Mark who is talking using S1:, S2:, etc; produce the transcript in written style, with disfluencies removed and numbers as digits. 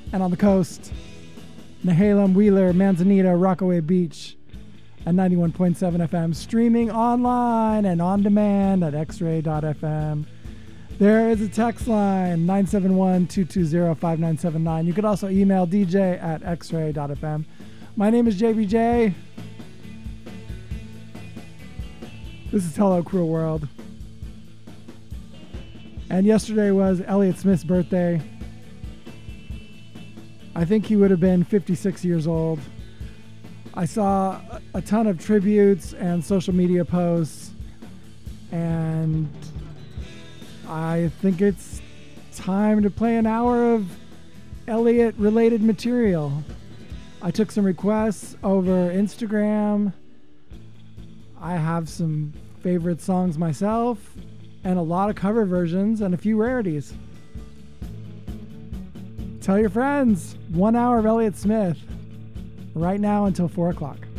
S1: and on the coast, Nehalem, Wheeler, Manzanita, Rockaway Beach, and 91.7 FM, streaming online and on demand at xray.fm. There is a text line, 971-220-5979. You could also email dj at xray.fm. My name is JBJ. This is Hello Cruel World. And yesterday was Elliott Smith's birthday. I think he would have been 56 years old. I saw a ton of tributes and social media posts, and I think it's time to play an hour of Elliott-related material. I took some requests over Instagram. I have some favorite songs myself, and a lot of cover versions, and a few rarities. Tell your friends. 1 hour of Elliott Smith right now until 4 o'clock.